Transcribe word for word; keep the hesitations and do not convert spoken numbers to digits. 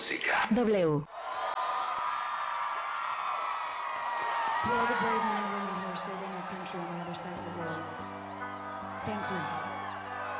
música. W. To all the brave men and women who are serving our country on the other side of the world, thank you.